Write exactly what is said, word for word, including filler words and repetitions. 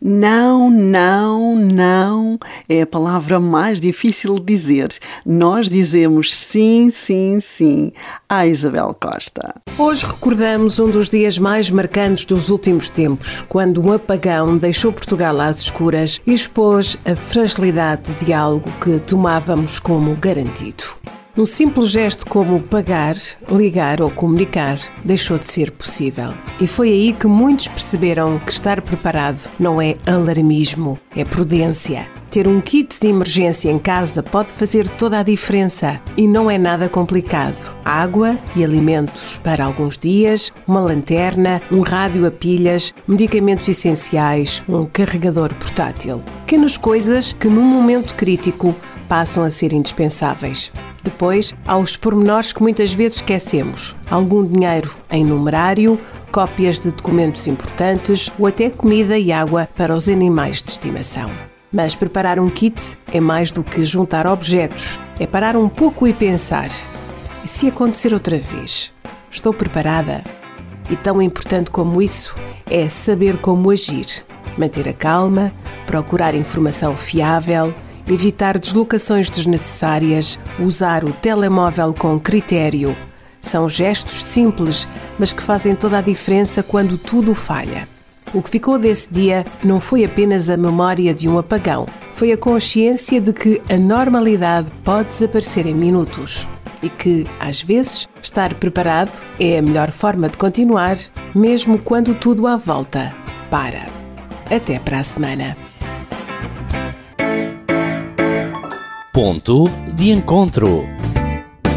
Não, não, não é a palavra mais difícil de dizer. Nós dizemos sim, sim, sim à Isabel Costa. Hoje recordamos um dos dias mais marcantes dos últimos tempos, quando um apagão deixou Portugal às escuras e expôs a fragilidade de algo que tomávamos como garantido. Um simples gesto como pagar, ligar ou comunicar deixou de ser possível. E foi aí que muitos perceberam que estar preparado não é alarmismo, é prudência. Ter um kit de emergência em casa pode fazer toda a diferença e não é nada complicado. Água e alimentos para alguns dias, uma lanterna, um rádio a pilhas, medicamentos essenciais, um carregador portátil. Pequenas coisas que num momento crítico passam a ser indispensáveis. Depois, há os pormenores que muitas vezes esquecemos. Algum dinheiro em numerário, cópias de documentos importantes ou até comida e água para os animais de estimação. Mas preparar um kit é mais do que juntar objetos. É parar um pouco e pensar: e se acontecer outra vez? Estou preparada? E tão importante como isso é saber como agir. Manter a calma, procurar informação fiável, evitar deslocações desnecessárias, usar o telemóvel com critério. São gestos simples, mas que fazem toda a diferença quando tudo falha. O que ficou desse dia não foi apenas a memória de um apagão, foi a consciência de que a normalidade pode desaparecer em minutos e que, às vezes, estar preparado é a melhor forma de continuar, mesmo quando tudo à volta para. Até para a semana. Ponto de encontro.